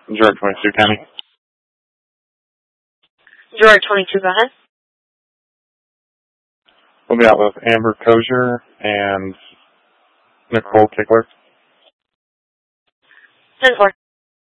Gerard 22 County. Gerard 22, go ahead. We'll be out with Amber Kosher and Nicole Kickler. 10-4.